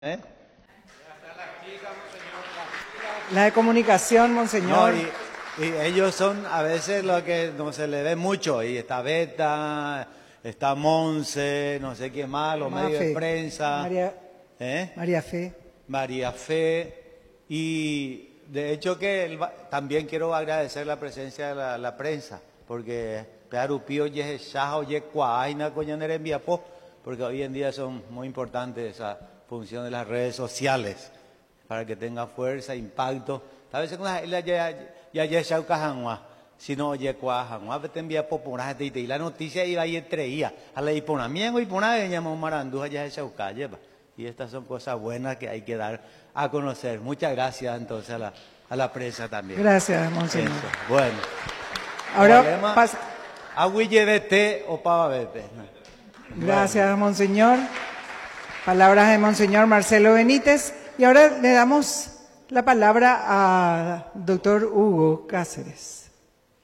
¿Eh? La de comunicación, monseñor. No, y ellos son a veces lo que no se le ve mucho. Y está Beta, está Monse, no sé quién más, los medios de prensa. María Fe. María Fe. Y de hecho que también quiero agradecer la presencia de la prensa, porque Pearupío y Shajo y Cuaina Coñanere en Viapó, porque hoy en día son muy importantes esa función de las redes sociales para que tenga fuerza, impacto. A veces con ya Shaucajanua, si no oye Cuajanua, te envía popular y la noticia iba y entreía a la Iponamiengo y Pona veníamos Maranduja ya Shaucalle. Y estas son cosas buenas que hay que dar a conocer. Muchas gracias entonces a la prensa también. Gracias, monseñor. Eso. Bueno. Ahora pasa. Agüillevete o pavavete. Gracias, monseñor. Palabras de monseñor Marcelo Benítez. Y ahora le damos la palabra a doctor Hugo Cáceres.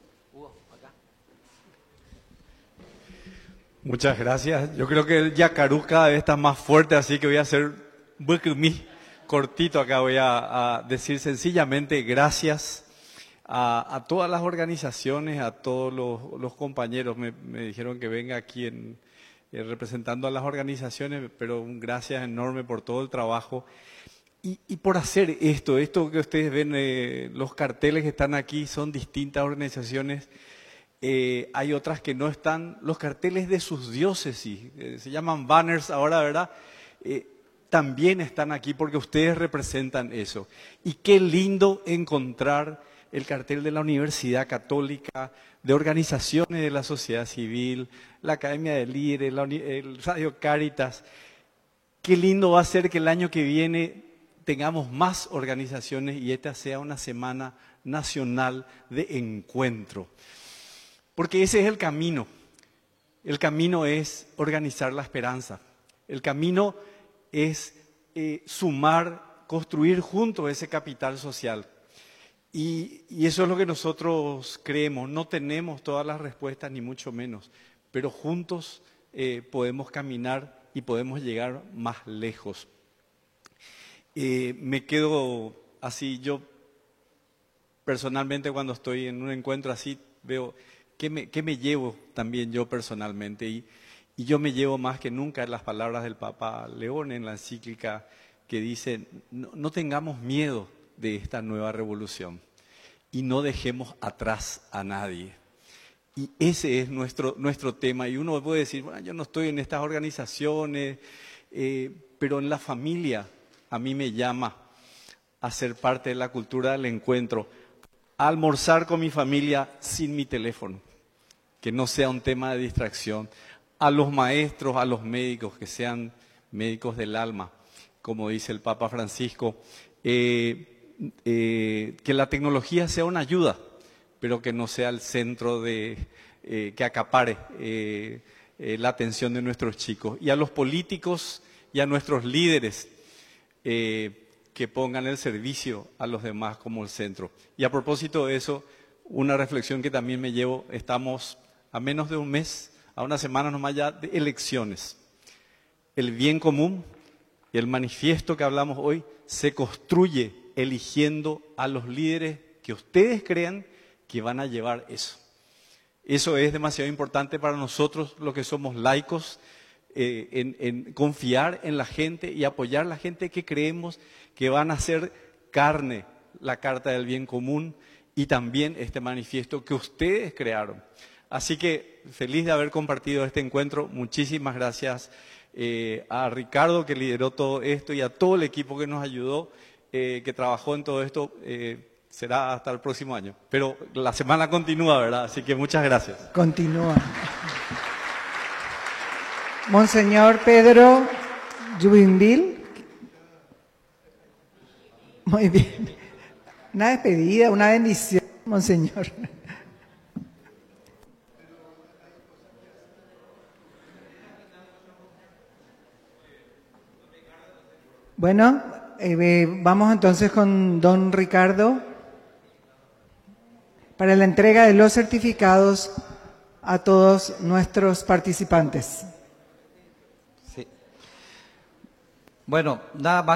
Muchas gracias. Yo creo que el yacarú cada vez está más fuerte, así que voy a hacer muy cortito acá. Voy a decir sencillamente gracias a todas las organizaciones, a todos los compañeros. Me dijeron que venga aquí representando a las organizaciones, pero un gracias enorme por todo el trabajo. Y por hacer esto que ustedes ven, los carteles que están aquí son distintas organizaciones. Hay otras que no están, los carteles de sus diócesis, se llaman banners ahora, ¿verdad? También están aquí porque ustedes representan eso. Y qué lindo encontrar el cartel de la Universidad Católica, de organizaciones de la sociedad civil, la Academia de Líderes, el Radio Cáritas. Qué lindo va a ser que el año que viene tengamos más organizaciones y esta sea una semana nacional de encuentro. Porque ese es el camino. El camino es organizar la esperanza. El camino es sumar, construir juntos ese capital social. Y eso es lo que nosotros creemos. No tenemos todas las respuestas, ni mucho menos. Pero juntos podemos caminar y podemos llegar más lejos. Me quedo así, yo personalmente cuando estoy en un encuentro así, veo qué me llevo también yo personalmente. Y yo me llevo más que nunca las palabras del Papa León en la encíclica que dice, no tengamos miedo de esta nueva revolución y no dejemos atrás a nadie. Y ese es nuestro tema. Y uno puede decir, bueno, yo no estoy en estas organizaciones, pero en la familia a mí me llama a ser parte de la cultura del encuentro, a almorzar con mi familia sin mi teléfono, que no sea un tema de distracción, a los maestros, a los médicos, que sean médicos del alma, como dice el Papa Francisco, que la tecnología sea una ayuda, pero que no sea el centro que acapare la atención de nuestros chicos. Y a los políticos y a nuestros líderes que pongan el servicio a los demás como el centro. Y a propósito de eso, una reflexión que también me llevo, estamos a menos de un mes, a una semana nomás ya de elecciones. El bien común y el manifiesto que hablamos hoy se construye eligiendo a los líderes que ustedes crean que van a llevar eso. Eso es demasiado importante para nosotros, los que somos laicos, en confiar en la gente y apoyar a la gente que creemos que van a hacer carne la Carta del Bien Común y también este manifiesto que ustedes crearon. Así que feliz de haber compartido este encuentro. Muchísimas gracias a Ricardo que lideró todo esto y a todo el equipo que nos ayudó, que trabajó en todo esto. Será hasta el próximo año. Pero la semana continúa, ¿verdad? Así que muchas gracias. Continúa. Monseñor Pedro Jubinville. Muy bien. Una despedida, una bendición, monseñor. Bueno, vamos entonces con don Ricardo para la entrega de los certificados a todos nuestros participantes. Sí. Bueno, nada más.